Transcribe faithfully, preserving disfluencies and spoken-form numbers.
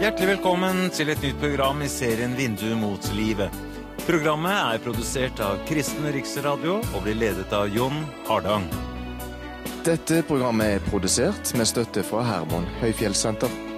Hjertelig velkommen til et nytt program i serien Vindu mot livet. Programmet er produsert av Kristen Riksradio og blir ledet av Jon Hardang. Dette programmet er produsert med støtte fra Herman Høyfjellssenter.